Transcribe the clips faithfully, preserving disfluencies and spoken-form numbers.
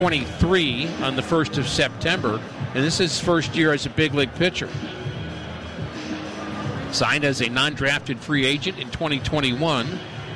twenty-three on the first of September, and this is his first year as a big league pitcher. Signed as a non-drafted free agent in twenty twenty-one,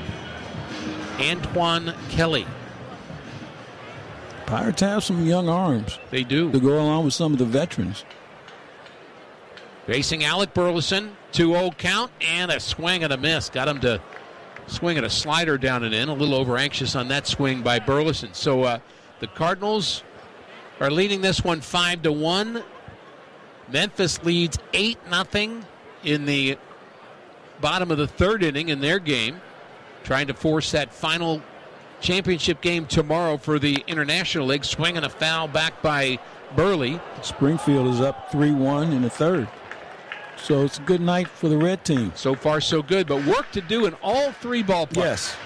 Antoine Kelly. Pirates have some young arms. They do. To go along with some of the veterans. Facing Alec Burleson, two oh count, and a swing and a miss. Got him to swing at a slider down and in. A little over anxious on that swing by Burleson. So uh, the Cardinals are leading this one five to one. Memphis leads eight nothing in the bottom of the third inning in their game, trying to force that final championship game tomorrow for the International League. Swing and a foul back by Burley. Springfield is up three one in the third. So it's a good night for the red team. So far, so good, but work to do in all three ballparks. Yes.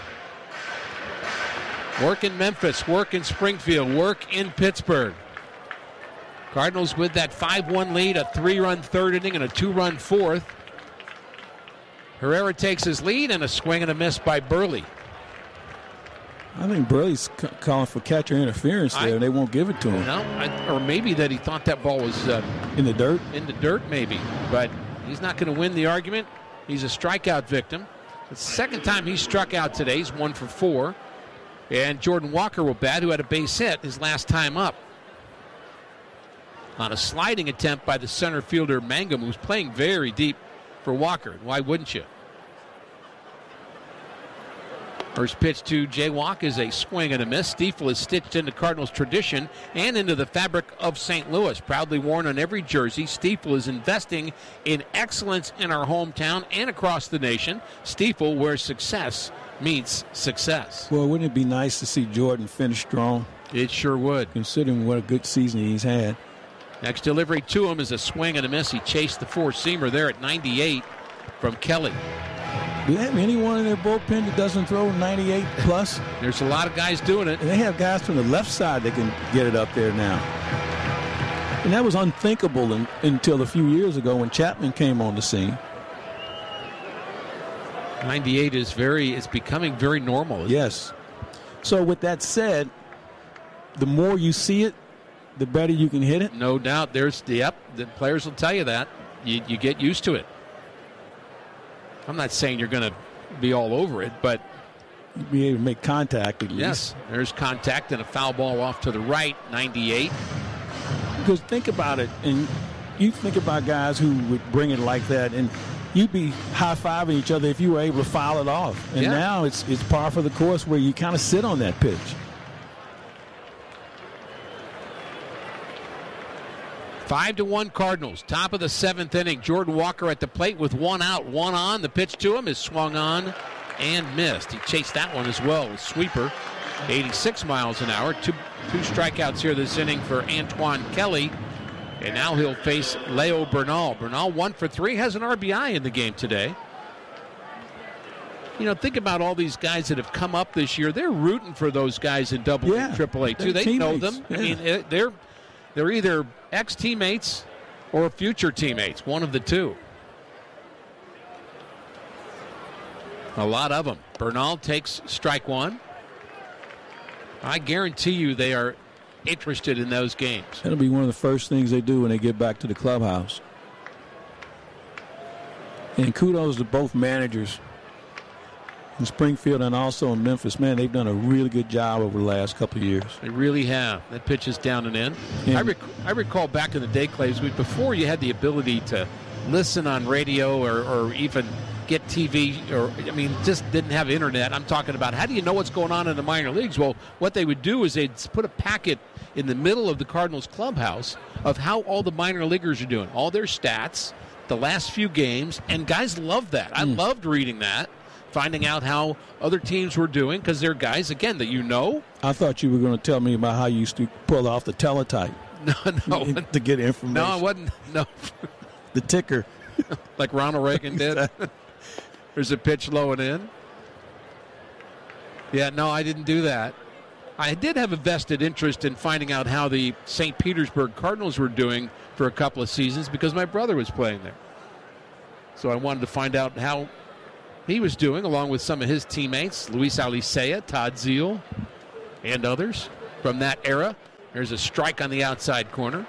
Work in Memphis, work in Springfield, work in Pittsburgh. Cardinals with that five one lead, a three-run third inning and a two-run fourth. Herrera takes his lead, and a swing and a miss by Burley. I think Burley's c- calling for catcher interference there. I, they won't give it to him. No, I, or maybe that he thought that ball was uh, in the dirt. In the dirt, maybe. But he's not going to win the argument. He's a strikeout victim. It's the second time he's struck out today. He's one for four. And Jordan Walker will bat, who had a base hit his last time up. On a sliding attempt by the center fielder Mangum, who's playing very deep for Walker. Why wouldn't you? First pitch to Jaywalk is a swing and a miss. Stiefel is stitched into Cardinals tradition and into the fabric of Saint Louis. Proudly worn on every jersey, Stiefel is investing in excellence in our hometown and across the nation. Stiefel, where success meets success. Well, wouldn't it be nice to see Jordan finish strong? It sure would. Considering what a good season he's had. Next delivery to him is a swing and a miss. He chased the four-seamer there at ninety-eight from Kelly. Do they have anyone in their bullpen that doesn't throw ninety-eight plus? There's a lot of guys doing it. And they have guys from the left side that can get it up there now. And that was unthinkable in, until a few years ago when Chapman came on the scene. ninety-eight is very, it's becoming very normal. Yes. So with that said, the more you see it, the better you can hit it. No doubt. There's the yep. The players will tell you that. You, you get used to it. I'm not saying you're going to be all over it, but you'll be able to make contact at least. Yes, there's contact and a foul ball off to the right, ninety-eight. Because think about it, and you think about guys who would bring it like that, and you'd be high-fiving each other if you were able to foul it off. And yeah. now it's it's par for the course where you kind of sit on that pitch. Five to one Cardinals. Top of the seventh inning. Jordan Walker at the plate with one out, one on. The pitch to him is swung on and missed. He chased that one as well with sweeper. eighty-six miles an hour. Two, two strikeouts here this inning for Antoine Kelly. And now he'll face Leo Bernal. Bernal one for three, has an R B I in the game today. You know, think about all these guys that have come up this year. They're rooting for those guys in Double yeah, A, Triple A too. They teammates. know them. Yeah. I mean, they're they're either ex-teammates or future teammates, one of the two. A lot of them. Bernal takes strike one. I guarantee you they are interested in those games. That'll be one of the first things they do when they get back to the clubhouse. And kudos to both managers in Springfield and also in Memphis. Man, they've done a really good job over the last couple of years. They really have. That pitch is down and in. Yeah. I, rec- I recall back in the day, Claves, before you had the ability to listen on radio or, or even get T V, or I mean, just didn't have internet. I'm talking about how do you know what's going on in the minor leagues? Well, what they would do is they'd put a packet in the middle of the Cardinals clubhouse of how all the minor leaguers are doing, all their stats, the last few games, and guys love that. I mm. loved reading that. Finding out how other teams were doing, because they're guys, again, that you know. I thought you were going to tell me about how you used to pull off the teletype. No, no. To get information. No, I wasn't. No. The ticker. Like Ronald Reagan did. There's a pitch low and in. Yeah, no, I didn't do that. I did have a vested interest in finding out how the Saint Petersburg Cardinals were doing for a couple of seasons because my brother was playing there. So I wanted to find out how he was doing, along with some of his teammates, Luis Alicea, Todd Zeal, and others from that era. There's a strike on the outside corner.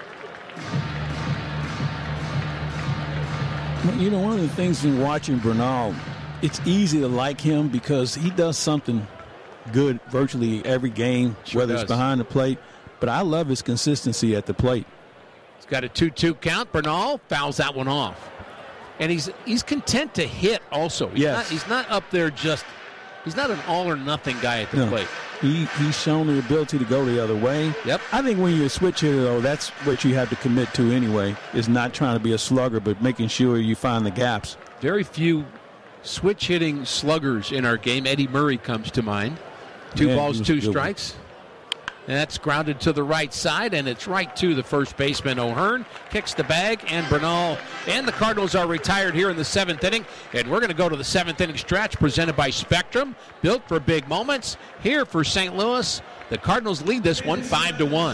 You know, one of the things in watching Bernal, it's easy to like him because he does something good virtually every game, Sure whether does. it's behind the plate. But I love his consistency at the plate. He's got a two two count. Bernal fouls that one off. And he's he's content to hit also. He's, Yes. not, he's not up there just, he's not an all-or-nothing guy at the No. plate. He He's shown the ability to go the other way. Yep. I think when you're a switch hitter, though, that's what you have to commit to anyway, is not trying to be a slugger, but making sure you find the gaps. Very few switch-hitting sluggers in our game. Eddie Murray comes to mind. Two Yeah, balls, he was two a good one. strikes. And that's grounded to the right side, and it's right to the first baseman. O'Hearn kicks the bag, and Bernal and the Cardinals are retired here in the seventh inning. And we're going to go to the seventh inning stretch presented by Spectrum, built for big moments. Here for Saint Louis, the Cardinals lead this one five to one.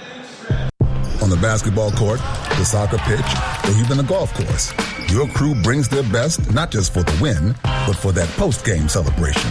On the basketball court, the soccer pitch, or even the golf course, your crew brings their best not just for the win, but for that post-game celebration.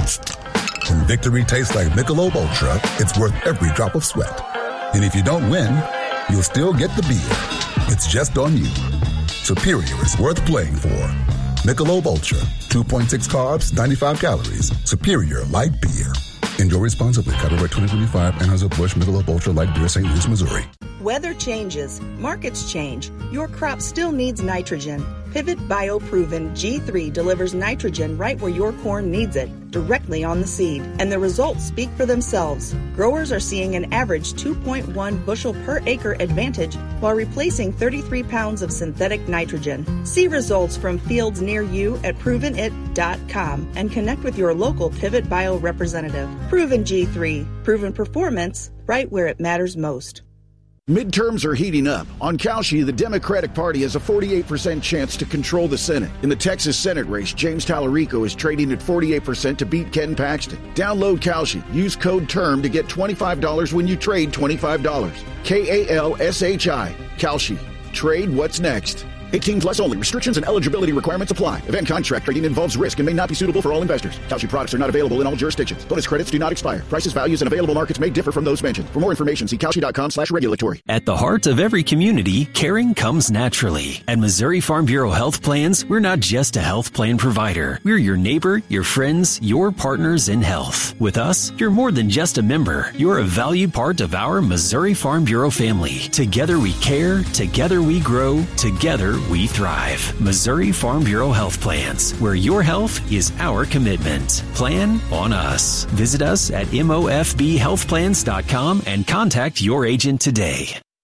When victory tastes like Michelob Ultra, it's worth every drop of sweat. And if you don't win, you'll still get the beer. It's just on you. Superior is worth playing for. Michelob Ultra, two point six carbs, ninety-five calories. Superior light beer. Enjoy responsibly. Copyright twenty twenty-five. Anheuser-Busch Michelob Ultra Light Beer, Saint Louis, Missouri. Weather changes, markets change. Your crop still needs nitrogen. Pivot BioProven G three delivers nitrogen right where your corn needs it, directly on the seed. And the results speak for themselves. Growers are seeing an average two point one bushel per acre advantage while replacing thirty-three pounds of synthetic nitrogen. See results from fields near you at proven it dot com and connect with your local Pivot Bio representative. Proven G three, proven performance right where it matters most. Midterms are heating up. On Kalshi, the Democratic Party has a forty-eight percent chance to control the Senate. In the Texas Senate race, James Tallarico is trading at forty-eight percent to beat Ken Paxton. Download Kalshi. Use code TERM to get twenty-five dollars when you trade twenty-five dollars. K A L S H I. Kalshi. Trade what's next. eighteen plus only. Restrictions and eligibility requirements apply. Event contract trading involves risk and may not be suitable for all investors. Kalshi products are not available in all jurisdictions. Bonus credits do not expire. Prices, values, and available markets may differ from those mentioned. For more information, see Kalshi.com slash regulatory. At the heart of every community, caring comes naturally. At Missouri Farm Bureau Health Plans, we're not just a health plan provider. We're your neighbor, your friends, your partners in health. With us, you're more than just a member. You're a valued part of our Missouri Farm Bureau family. Together we care, together we grow, together we thrive. Missouri Farm Bureau Health Plans, where your health is our commitment. Plan on us. Visit us at M O F B health plans dot com and contact your agent today.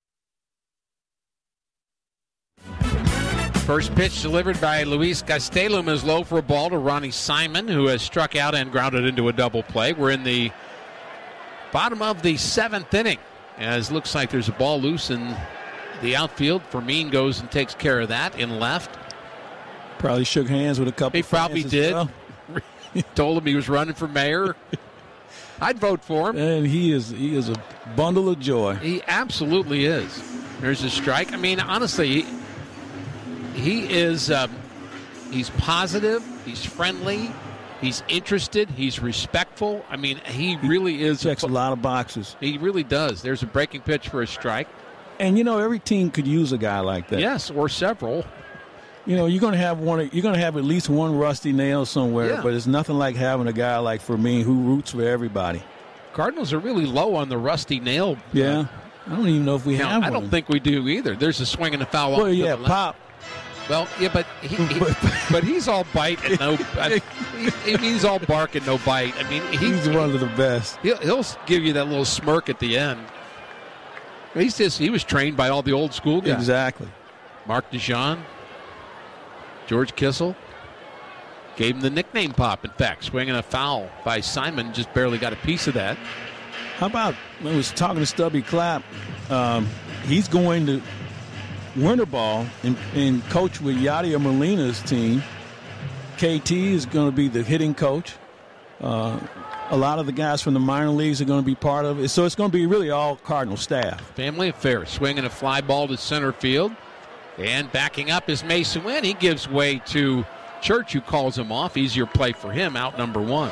First pitch delivered by Luis Gastelum is low for a ball to Ronnie Simon, who has struck out and grounded into a double play. We're in the bottom of the seventh inning, as looks like there's a ball loose in the outfield. Fermin goes and takes care of that in left. Probably shook hands with a couple He of probably fans as did. well. Told him he was running for mayor. I'd vote for him. And he is he is a bundle of joy. He absolutely is. There's a strike. I mean, honestly, he, he is um, he's positive, he's friendly, he's interested, he's respectful. I mean, he really is. Checks a lot of boxes. He really does. There's a breaking pitch for a strike. And you know, every team could use a guy like that. Yes, or several. You know, you're going to have one. You're going to have at least one rusty nail somewhere. Yeah. But it's nothing like having a guy like Fermin who roots for everybody. Cardinals are really low on the rusty nail. Yeah, I don't even know if we count. have I one. don't think we do either. There's a swing and a foul. Well, off to yeah, the left. Pop. Well, yeah, but he, he but he's all bite and no. I, he, he's all bark and no bite. I mean, he, He's one of the best. He'll, he'll give you that little smirk at the end. He's just he was trained by all the old school guys. Exactly. Mark DeJean, George Kissel gave him the nickname Pop. In fact, swinging a foul by Simon, just barely got a piece of that. How about when I was talking to Stubby Clapp? Um, he's going to winter ball and, and coach with Yadier Molina's team. K T is going to be the hitting coach. Uh, a lot of the guys from the minor leagues are going to be part of it. So it's going to be really all Cardinal staff. Family affair. Swinging a fly ball to center field. And backing up is Mason Wynn. He gives way to Church, who calls him off. Easier play for him, out number one.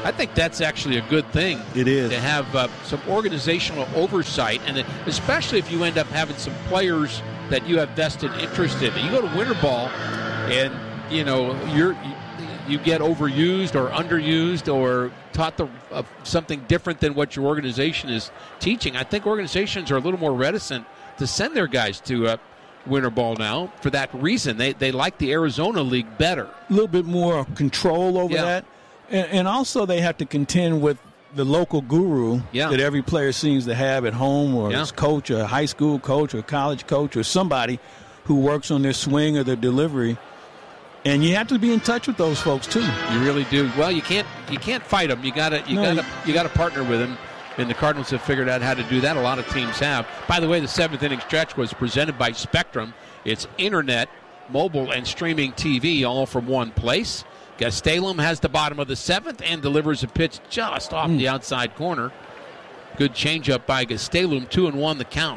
I think that's actually a good thing. It is. To have uh, some organizational oversight, and especially if you end up having some players that you have vested interest in. You go to winter ball, and, you know, you're you get overused or underused or taught the, uh, something different than what your organization is teaching. I think organizations are a little more reticent to send their guys to uh, winter ball now for that reason. They they like the Arizona League better. A little bit more control over yeah. that. And, and also they have to contend with the local guru yeah. that every player seems to have at home, or yeah. his coach, or a high school coach, or a college coach, or somebody who works on their swing or their delivery. And you have to be in touch with those folks too. You really do. Well, you can't you can't fight them. You gotta you No, gotta you- you gotta partner with them. And the Cardinals have figured out how to do that. A lot of teams have. By the way, the seventh inning stretch was presented by Spectrum. It's internet, mobile, and streaming T V all from one place. Gastelum has the bottom of the seventh and delivers a pitch just off Mm. the outside corner. Good changeup by Gastelum. Two and one the count.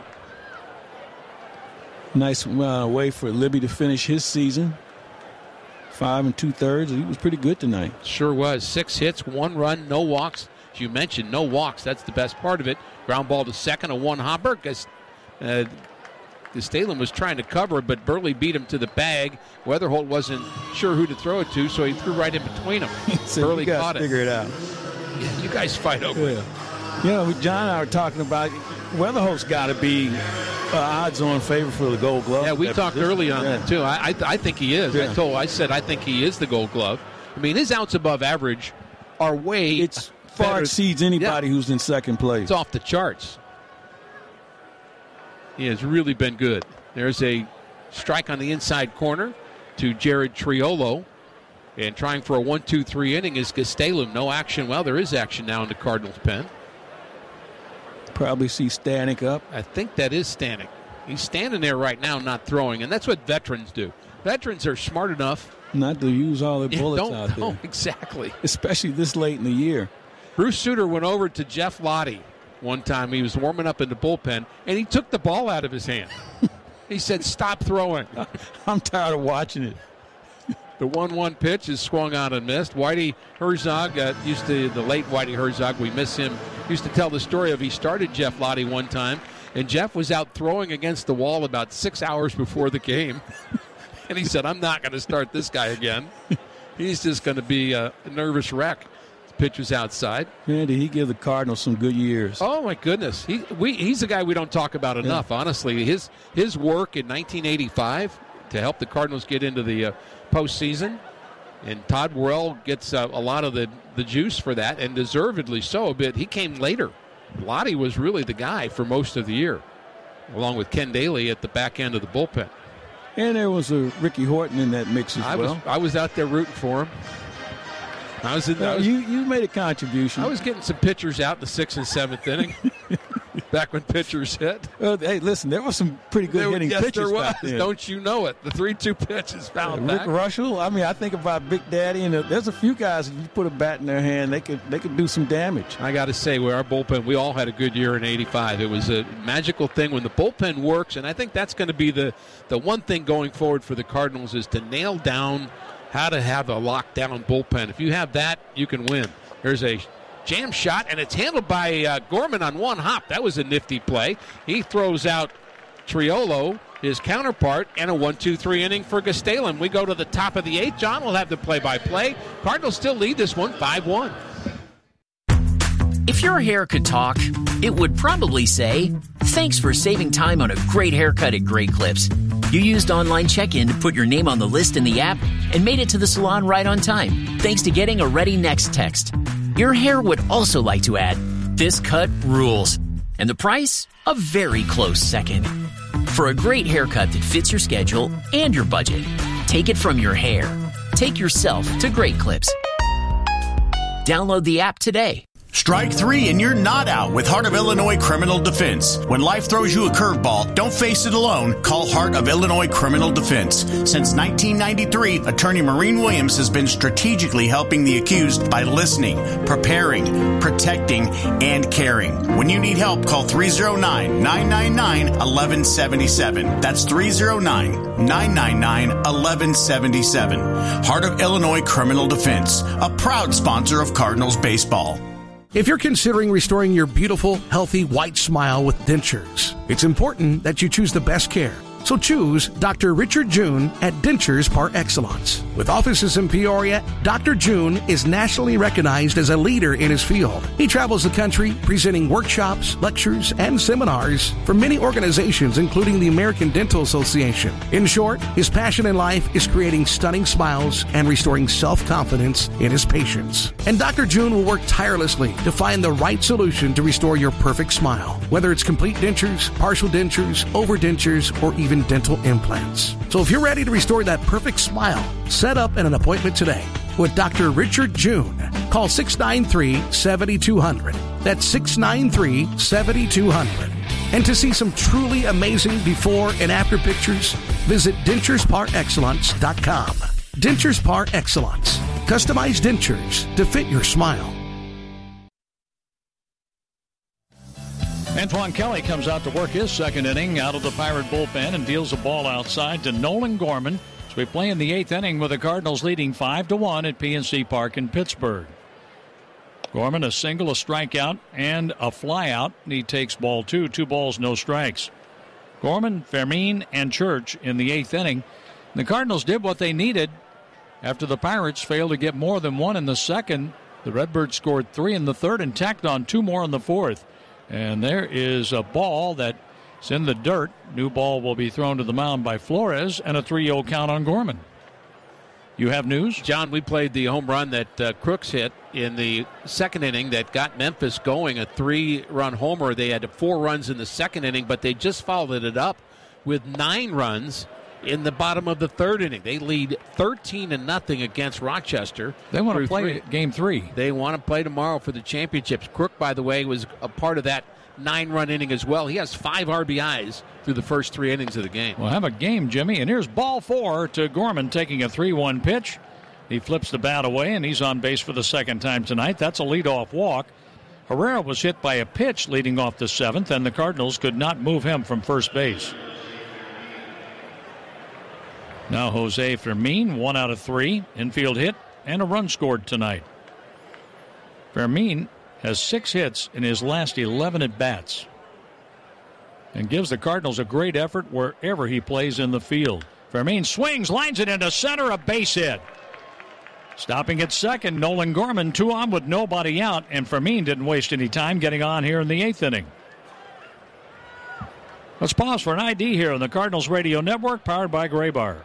Nice uh, way for Libby to finish his season. Five and two thirds. He was pretty good tonight. Sure was. Six hits, one run, no walks. As you mentioned, no walks. That's the best part of it. Ground ball to second, a one hopper. Gas, uh, Gastelum was trying to cover, but Burley beat him to the bag. Weatherholt wasn't sure who to throw it to, so he threw right in between them. So Burley you guys caught it. figure it out. Yeah, you guys fight over Yeah. it. You know, John and I were talking about Weatherholt's got to be uh, odds-on favor for the Gold Glove. Yeah, we That talked position. early on Yeah. that too. I, I I think he is. Yeah. I told I said I think he is the Gold Glove. I mean, his outs above average are way It's far better. exceeds anybody Yeah. who's in second place. It's off the charts. He has really been good. There's a strike on the inside corner to Jared Triolo. And trying for a one two three inning is Gastelum. No action. Well, there is action now in the Cardinals' pen. Probably see Stanek up. I think that is Stanek. He's standing there right now not throwing, and that's what veterans do. Veterans are smart enough. Not to use all their Yeah, bullets don't, out there. don't, exactly. Especially this late in the year. Bruce Sutter went over to Jeff Lottie one time. He was warming up in the bullpen, and he took the ball out of his hand. He said, stop throwing. I'm tired of watching it. The one one pitch is swung on and missed. Whitey Herzog, uh, used to, the late Whitey Herzog, we miss him, used to tell the story of he started Jeff Lottie one time, and Jeff was out throwing against the wall about six hours before the game. And he said, I'm not going to start this guy again. He's just going to be a nervous wreck. The pitch was outside. Man, did he give the Cardinals some good years. Oh, my goodness. He we, He's a guy we don't talk about enough, yeah. honestly. His, his work in nineteen eighty-five to help the Cardinals get into the uh, postseason. And Todd Worrell gets uh, a lot of the, the juice for that, and deservedly so a bit. He came later. Lottie was really the guy for most of the year, along with Ken Daly at the back end of the bullpen. And there was a Ricky Horton in that mix as I well. was I was out there rooting for him. I was, in, I Uh, was you you made a contribution. I was getting some pitchers out in the sixth and seventh inning, back when pitchers hit. Uh, hey, listen, there was some pretty good There- hitting yes, pitches there was. back then. Don't you know it? The three two pitch is fouled Rick back. Russell. I mean, I think about Big Daddy, and uh, there's a few guys. If you put a bat in their hand, they could they could do some damage. I got to say, where our bullpen, we all had a good year in eighty-five. It was a magical thing when the bullpen works, and I think that's going to be the, the one thing going forward for the Cardinals is to nail down how to have a lockdown bullpen. If you have that, you can win. There's a jam shot, and it's handled by uh, Gorman on one hop. That was a nifty play. He throws out Triolo, his counterpart, and a one two three inning for Gastelum. We go to the top of the eighth. John will have the play-by-play. Cardinals still lead this one five one. If your hair could talk, it would probably say, thanks for saving time on a great haircut at Great Clips. You used online check-in to put your name on the list in the app and made it to the salon right on time, thanks to getting a Ready Next text. Your hair would also like to add, this cut rules. And the price? A very close second. For a great haircut that fits your schedule and your budget, take it from your hair. Take yourself to Great Clips. Download the app today. Strike three and you're not out with Heart of Illinois Criminal Defense. When life throws you a curveball, don't face it alone. Call Heart of Illinois Criminal Defense. Since nineteen ninety-three, Attorney Maureen Williams has been strategically helping the accused by listening, preparing, protecting, and caring. When you need help, call three oh nine, nine nine nine, one one seven seven. That's three oh nine, nine nine nine, one one seven seven. Heart of Illinois Criminal Defense, a proud sponsor of Cardinals baseball. If you're considering restoring your beautiful, healthy, white smile with dentures, it's important that you choose the best care. So choose Doctor Richard June at Dentures Par Excellence. With offices in Peoria, Doctor June is nationally recognized as a leader in his field. He travels the country presenting workshops, lectures, and seminars for many organizations, including the American Dental Association. In short, his passion in life is creating stunning smiles and restoring self-confidence in his patients. And Doctor June will work tirelessly to find the right solution to restore your perfect smile, whether it's complete dentures, partial dentures, overdentures, or even dental implants. So if you're ready to restore that perfect smile, set up an appointment today with Doctor Richard June. Call six nine three, seven two zero zero. That's six nine three, seven two zero zero. And to see some truly amazing before and after pictures, visit dentures par excellence dot com. Dentures Par Excellence. Customized dentures to fit your smile. Antoine Kelly comes out to work his second inning out of the Pirate bullpen and deals the ball outside to Nolan Gorman. So we play in the eighth inning with the Cardinals leading five to one at P N C Park in Pittsburgh. Gorman a single, a strikeout, and a flyout. And he takes ball two. Two balls, no strikes. Gorman, Fermin, and Church in the eighth inning. The Cardinals did what they needed after the Pirates failed to get more than one in the second. The Redbirds scored three in the third and tacked on two more in the fourth. And there is a ball that's in the dirt. New ball will be thrown to the mound by Flores, and a three oh count on Gorman. You have news? John, we played the home run that uh, Crooks hit in the second inning that got Memphis going, a three-run homer. They had four runs in the second inning, but they just followed it up with nine runs in the bottom of the third inning. They lead thirteen to nothing against Rochester. They want to play three. game three. They want to play tomorrow for the championships. Crook, by the way, was a part of that nine-run inning as well. He has five R B Is through the first three innings of the game. We'll have a game, Jimmy. And here's ball four to Gorman taking a three one pitch. He flips the bat away, and he's on base for the second time tonight. That's a leadoff walk. Herrera was hit by a pitch leading off the seventh, and the Cardinals could not move him from first base. Now Jose Fermin, one out of three, infield hit, and a run scored tonight. Fermin has six hits in his last eleven at-bats and gives the Cardinals a great effort wherever he plays in the field. Fermin swings, lines it into center, a base hit. Stopping at second, Nolan Gorman, two on with nobody out, and Fermin didn't waste any time getting on here in the eighth inning. Let's pause for an I D here on the Cardinals Radio Network, powered by Graybar.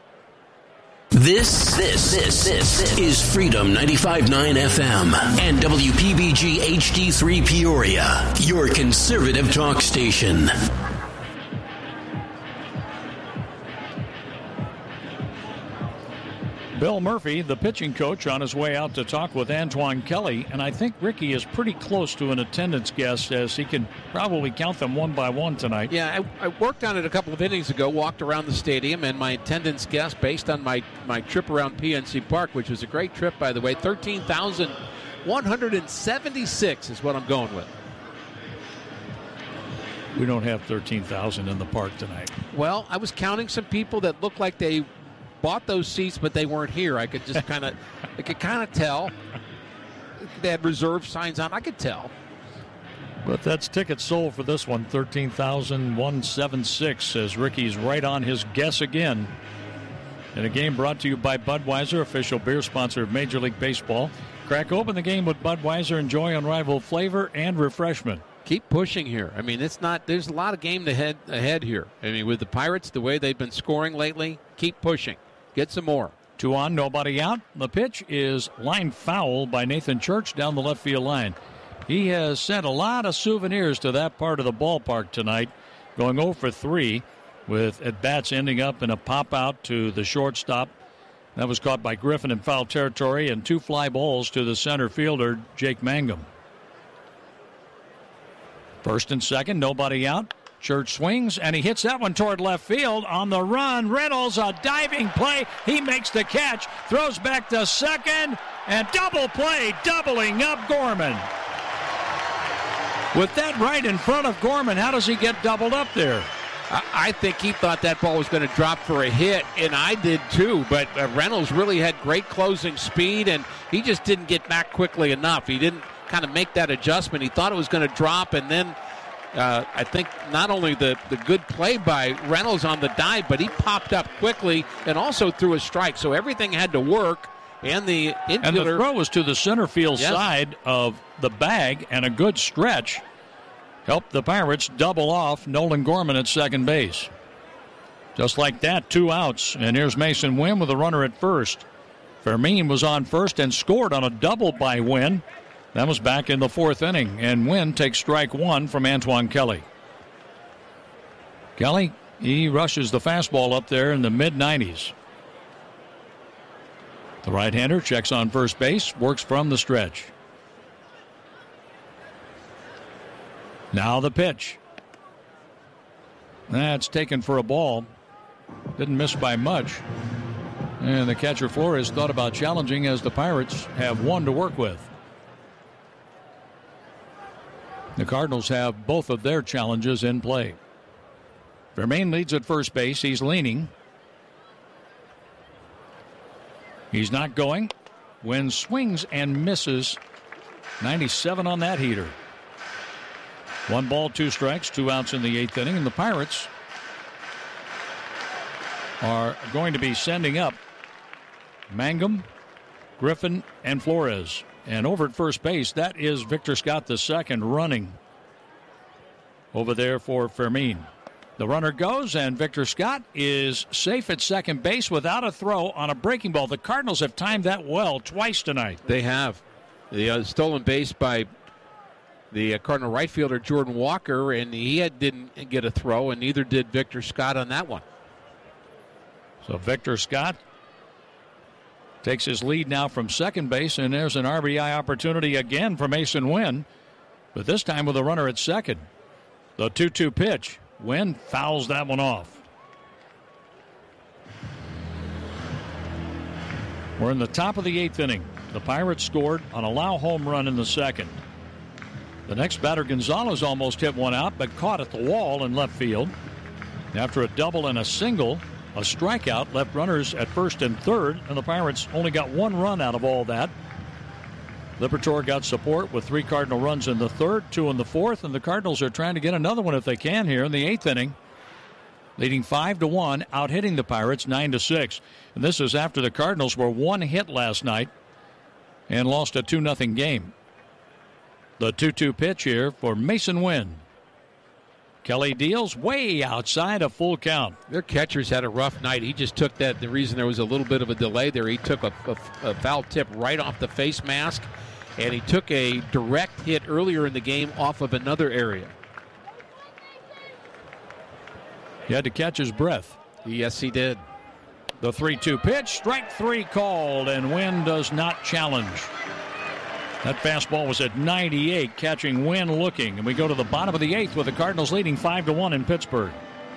This, this, this, this is Freedom ninety-five point nine F M and W P B G H D three Peoria, your conservative talk station. Bill Murphy, the pitching coach, on his way out to talk with Antoine Kelly, and I think Ricky is pretty close to an attendance guess, as he can probably count them one by one tonight. Yeah, I, I worked on it a couple of innings ago, walked around the stadium, and my attendance guess, based on my, my trip around P N C Park, which was a great trip, by the way, thirteen thousand one hundred seventy-six is what I'm going with. We don't have thirteen thousand in the park tonight. Well, I was counting some people that looked like they bought those seats, but they weren't here. I could just kind of, I could kind of tell. They had reserve signs on. I could tell. But that's tickets sold for this one, thirteen thousand one hundred seventy-six, as Ricky's right on his guess again. In a game brought to you by Budweiser, official beer sponsor of Major League Baseball. Crack open the game with Budweiser. Enjoy unrivaled flavor and refreshment. Keep pushing here. I mean, it's not. There's a lot of game ahead ahead here. I mean, with the Pirates, the way they've been scoring lately, keep pushing. Get some more. Two on, nobody out. The pitch is line foul by Nathan Church down the left field line. He has sent a lot of souvenirs to that part of the ballpark tonight, going oh for three, with at-bats ending up in a pop-out to the shortstop. That was caught by Griffin in foul territory, and two fly balls to the center fielder, Jake Mangum. First and second, nobody out. Church swings, and he hits that one toward left field. On the run, Reynolds, a diving play. He makes the catch, throws back to second, and double play, doubling up Gorman. With that right in front of Gorman, how does he get doubled up there? I think he thought that ball was going to drop for a hit, and I did too. But uh, Reynolds really had great closing speed, and he just didn't get back quickly enough. He didn't kind of make that adjustment. He thought it was going to drop, and then uh, I think not only the, the good play by Reynolds on the dive, but he popped up quickly and also threw a strike. So everything had to work, and the infielder... And the throw was to the center field yes. side of the bag, and a good stretch helped the Pirates double off Nolan Gorman at second base. Just like that, two outs. And here's Mason Wynn with a runner at first. Fermin was on first and scored on a double by Wynn. That was back in the fourth inning. And Wynn takes strike one from Antoine Kelly. Kelly, he rushes the fastball up there in the mid nineties. The right-hander checks on first base, works from the stretch. Now the pitch. That's taken for a ball. Didn't miss by much. And the catcher Flores thought about challenging, as the Pirates have one to work with. The Cardinals have both of their challenges in play. Fermin leads at first base. He's leaning. He's not going. Wynn swings and misses. ninety-seven on that heater. One ball, two strikes, two outs in the eighth inning, and the Pirates are going to be sending up Mangum, Griffin, and Flores. And over at first base, that is Victor Scott the second running over there for Fermin. The runner goes, and Victor Scott is safe at second base without a throw on a breaking ball. The Cardinals have timed that well twice tonight. They have. The uh, stolen base by the uh, Cardinal right fielder Jordan Walker, and he had, didn't get a throw, and neither did Victor Scott on that one. So Victor Scott takes his lead now from second base, and there's an R B I opportunity again for Mason Wynn, but this time with a runner at second. The two two pitch. Wynn fouls that one off. We're in the top of the eighth inning. The Pirates scored on a Lau home run in the second. The next batter, Gonzalez, almost hit one out, but caught at the wall in left field. After a double and a single, a strikeout left runners at first and third, and the Pirates only got one run out of all that. Liberatore got support with three Cardinal runs in the third, two in the fourth, and the Cardinals are trying to get another one if they can here in the eighth inning, leading five to one, out hitting the Pirates nine to six. And this is after the Cardinals were one hit last night and lost a two nothing game. The two two pitch here for Mason Wynn. Kelly deals way outside a full count. Their catcher's had a rough night. He just took that. The reason there was a little bit of a delay there, he took a, a, a foul tip right off the face mask, and he took a direct hit earlier in the game off of another area. He had to catch his breath. Yes, he did. The three two pitch, strike three called, and Wynn does not challenge. That fastball was at ninety-eight, catching Wynn looking. And we go to the bottom of the eighth with the Cardinals leading five to one in Pittsburgh.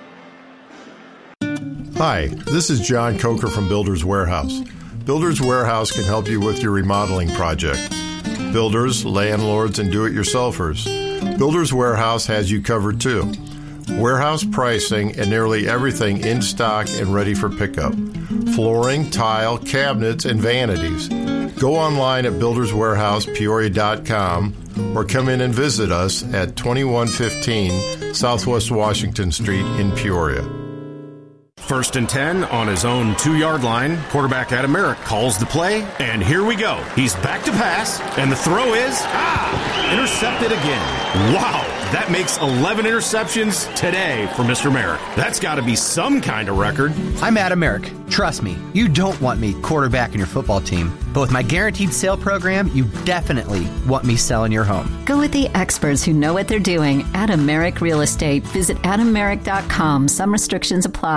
Hi, this is John Coker from Builders Warehouse. Builders Warehouse can help you with your remodeling project. Builders, landlords, and do-it-yourselfers. Builders Warehouse has you covered too. Warehouse pricing and nearly everything in stock and ready for pickup. Flooring, tile, cabinets, and vanities. Go online at builders warehouse peoria dot com or come in and visit us at twenty-one fifteen Southwest Washington Street in Peoria. First and ten on his own two-yard line. Quarterback Adam Merrick calls the play, and here we go. He's back to pass, and the throw is, ah, intercepted again. Wow, that makes eleven interceptions today for Mister Merrick. That's got to be some kind of record. I'm Adam Merrick. Trust me, you don't want me quarterbacking your football team. But with my guaranteed sale program, you definitely want me selling your home. Go with the experts who know what they're doing. Adam Merrick Real Estate. Visit adam merrick dot com. Some restrictions apply. If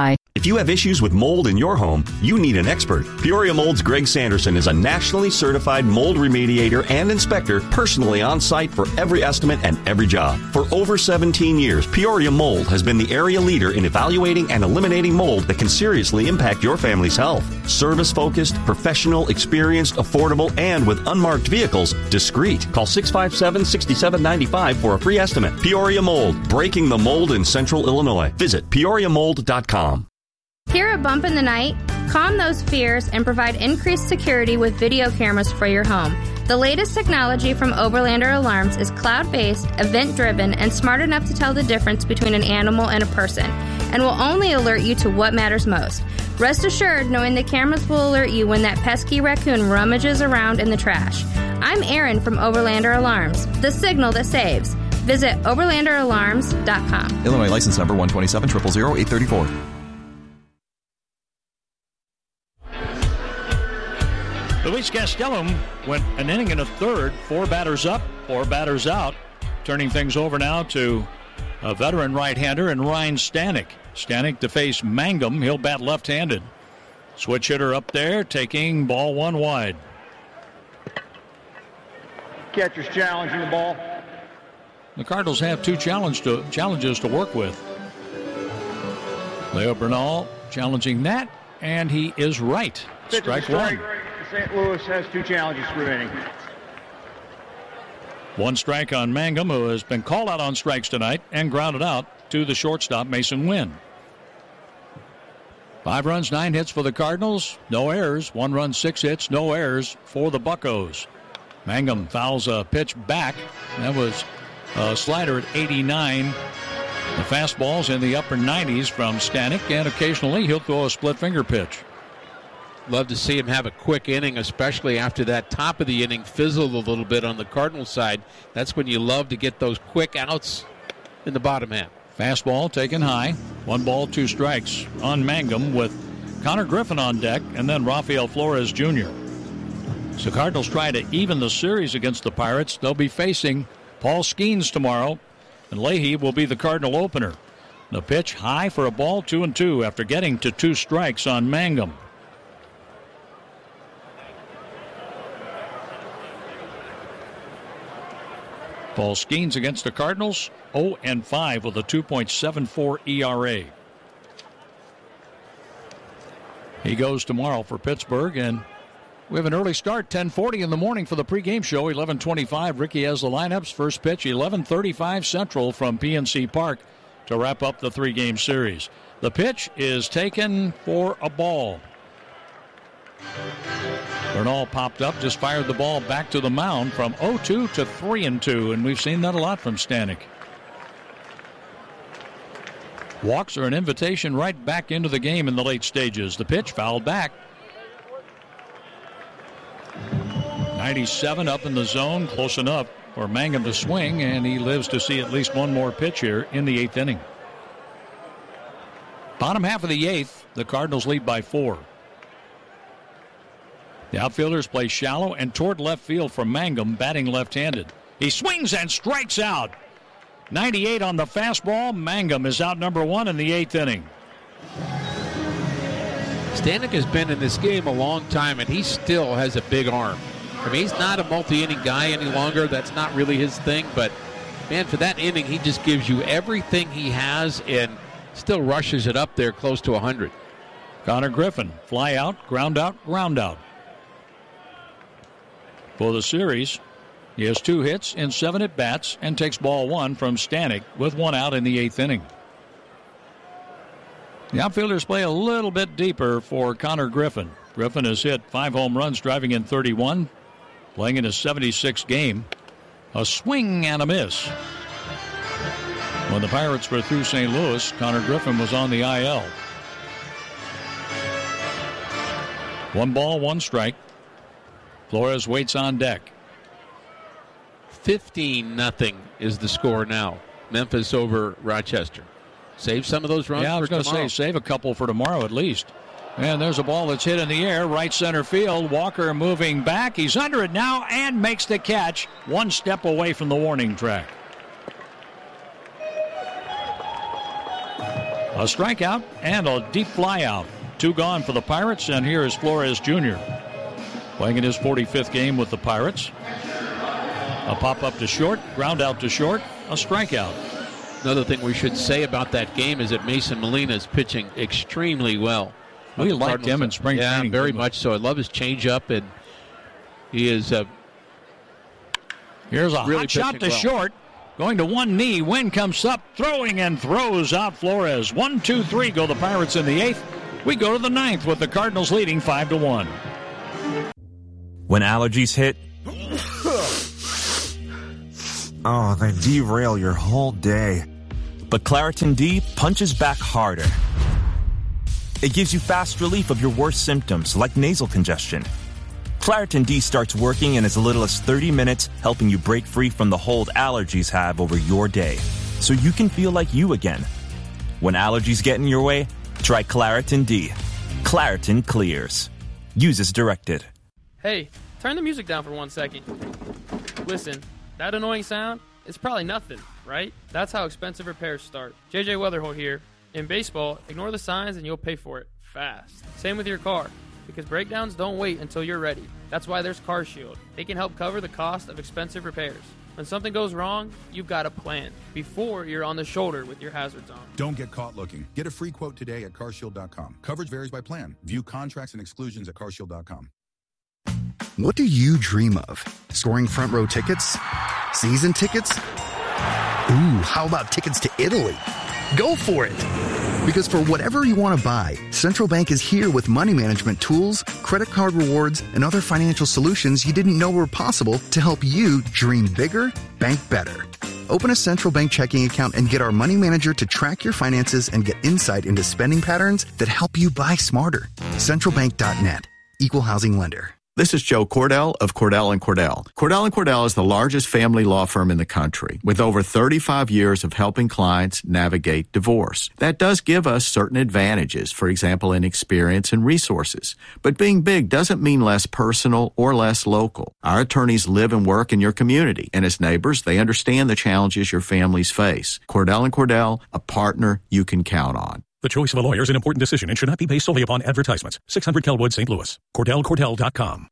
If you have issues with mold in your home, you need an expert. Peoria Mold's Greg Sanderson is a nationally certified mold remediator and inspector, personally on site for every estimate and every job. For over seventeen years, Peoria Mold has been the area leader in evaluating and eliminating mold that can seriously impact your family's health. Service-focused, professional, experienced, affordable, and with unmarked vehicles, discreet. Call six five seven, six seven nine five for a free estimate. Peoria Mold, breaking the mold in Central Illinois. Visit peoria mold dot com. Hear a bump in the night? Calm those fears and provide increased security with video cameras for your home. The latest technology from Overlander Alarms is cloud-based, event-driven, and smart enough to tell the difference between an animal and a person, and will only alert you to what matters most. Rest assured knowing the cameras will alert you when that pesky raccoon rummages around in the trash. I'm Erin from Overlander Alarms, the signal that saves. Visit overlander alarms dot com. Illinois license number one two seven, zero zero zero, eight three four. Luis Gastelum went an inning and a third, four batters up, four batters out, turning things over now to a veteran right-hander and Ryan Stanek. Stanek to face Mangum. He'll bat left-handed. Switch hitter up there, taking ball one wide. Catcher's challenging the ball. The Cardinals have two challenge to, challenges to work with. Leo Bernal challenging that, and he is right. Strike, strike one. Saint Louis has two challenges remaining. One strike on Mangum, who has been called out on strikes tonight and grounded out to the shortstop, Mason Wynn. Five runs, nine hits for the Cardinals. No errors. One run, six hits, no errors for the Buccos. Mangum fouls a pitch back. That was a slider at eighty-nine. The fastball's in the upper nineties from Stanek, and occasionally he'll throw a split finger pitch. Love to see him have a quick inning, especially after that top of the inning fizzled a little bit on the Cardinals side. That's when you love to get those quick outs in the bottom half. Fastball taken high. One ball, two strikes on Mangum with Connor Griffin on deck and then Rafael Flores Junior So Cardinals try to even the series against the Pirates. They'll be facing Paul Skeens tomorrow, and Leahy will be the Cardinal opener. The pitch high for a ball, two and two after getting to two strikes on Mangum. Paul Skeens against the Cardinals, oh and five with a two point seven four E R A. He goes tomorrow for Pittsburgh, and we have an early start, ten forty in the morning for the pregame show, eleven twenty-five. Ricky has the lineups. First pitch, eleven thirty-five Central from P N C Park to wrap up the three-game series. The pitch is taken for a ball. Bernal popped up, just fired the ball back to the mound from oh two to three and two, and we've seen that a lot from Stanek. Walks are an invitation right back into the game in the late stages. The pitch fouled back. ninety-seven up in the zone, close enough for Mangum to swing, and he lives to see at least one more pitch here in the eighth inning. Bottom half of the eighth, the Cardinals lead by four. The outfielders play shallow and toward left field for Mangum, batting left-handed. He swings and strikes out. ninety-eight on the fastball. Mangum is out number one in the eighth inning. Stanek has been in this game a long time, and he still has a big arm. I mean, he's not a multi-inning guy any longer. That's not really his thing. But, man, for that inning, he just gives you everything he has and still rushes it up there close to one hundred. Connor Griffin, fly out, ground out, ground out. For the series, he has two hits in seven at-bats and takes ball one from Stanek with one out in the eighth inning. The outfielders play a little bit deeper for Connor Griffin. Griffin has hit five home runs, driving in thirty-one, playing in his seventy-sixth game. A swing and a miss. When the Pirates were through Saint Louis, Connor Griffin was on the I L. One ball, one strike. Flores waits on deck. fifteen nothing is the score now. Memphis over Rochester. Save some of those runs. Yeah, I was going to say save a couple for tomorrow at least. And there's a ball that's hit in the air, right center field. Walker moving back. He's under it now and makes the catch, one step away from the warning track. a strikeout, and a deep fly out. Two gone for the Pirates, and here is Flores Junior playing in his forty-fifth game with the Pirates. A pop-up to short, ground out to short, a strikeout. Another thing we should say about that game is that Mason Molina is pitching extremely well. We liked him in spring yeah, training. Yeah, very much so. I love his changeup, and he is uh, Here's a really hot shot to well. short. Going to one knee. Wynn comes up, throwing and throws out Flores. One, two, three go the Pirates in the eighth. We go to the ninth with the Cardinals leading five to one. When allergies hit, oh, they derail your whole day. But Claritin D punches back harder. It gives you fast relief of your worst symptoms, like nasal congestion. Claritin D starts working in as little as thirty minutes, helping you break free from the hold allergies have over your day, so you can feel like you again. When allergies get in your way, try Claritin D. Claritin clears. Use as directed. Hey, turn the music down for one second. Listen, that annoying sound is probably nothing, right? That's how expensive repairs start. J J Weatherholt here. In baseball, ignore the signs and you'll pay for it fast. Same with your car, because breakdowns don't wait until you're ready. That's why there's CarShield. They can help cover the cost of expensive repairs. When something goes wrong, you've got a plan before you're on the shoulder with your hazards on. Don't get caught looking. Get a free quote today at car shield dot com. Coverage varies by plan. View contracts and exclusions at car shield dot com. What do you dream of? Scoring front row tickets? Season tickets? Ooh, how about tickets to Italy? Go for it! Because for whatever you want to buy, Central Bank is here with money management tools, credit card rewards, and other financial solutions you didn't know were possible to help you dream bigger, bank better. Open a Central Bank checking account and get our money manager to track your finances and get insight into spending patterns that help you buy smarter. central bank dot net. Equal housing lender. This is Joe Cordell of Cordell and Cordell. Cordell and Cordell is the largest family law firm in the country with over thirty-five years of helping clients navigate divorce. That does give us certain advantages, for example, in experience and resources. But being big doesn't mean less personal or less local. Our attorneys live and work in your community, and as neighbors, they understand the challenges your families face. Cordell and Cordell, a partner you can count on. The choice of a lawyer is an important decision and should not be based solely upon advertisements. six hundred Kelwood, Saint Louis. Cordell Cordell dot com.